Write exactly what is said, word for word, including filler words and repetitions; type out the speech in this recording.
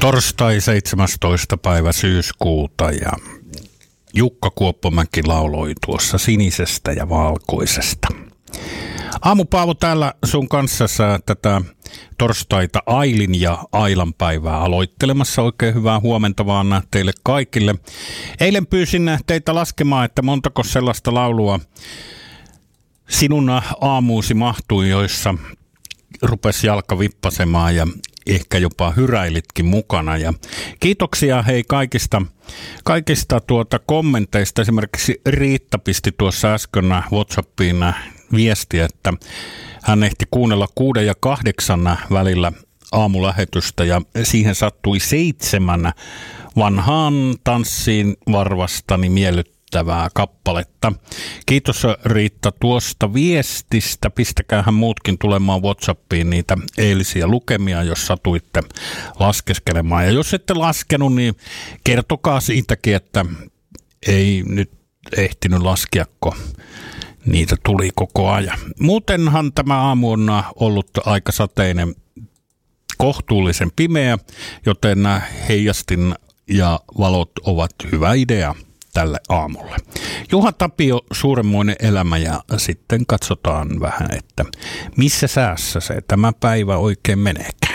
Torstai seitsemästoista päivä syyskuuta ja Jukka Kuoppomäki lauloi tuossa sinisestä ja valkoisesta. Aamupaavo täällä sun kanssassa tätä torstaita Ailin ja Ailan päivää aloittelemassa. Oikein hyvää huomenta vaan teille kaikille. Eilen pyysin teitä laskemaan, että montako sellaista laulua sinun aamuusi mahtui, joissa rupesi jalka vippasemaan ja ehkä jopa hyräilitkin mukana. Ja kiitoksia hei kaikista, kaikista tuota kommenteista. Esimerkiksi Riitta pisti tuossa äsken WhatsAppiin viestiä, että hän ehti kuunnella kuuden ja kahdeksan välillä aamulähetystä ja siihen sattui seitsemän vanhaan tanssiin varvastani miellyttävää kappaletta. Kiitos Riitta tuosta viestistä. Pistäkäähän muutkin tulemaan WhatsAppiin niitä eilisiä lukemia, jos satuitte laskeskelemaan. Ja jos ette laskenut, niin kertokaa siitäkin, että ei nyt ehtinyt laskeako. Niitä tuli koko ajan. Muutenhan tämä aamu on ollut aika sateinen, kohtuullisen pimeä, joten heijastin ja valot ovat hyvä idea tälle aamulle. Juha Tapio, suuremmoinen elämä ja sitten katsotaan vähän, että missä säässä se tämä päivä oikein meneekään.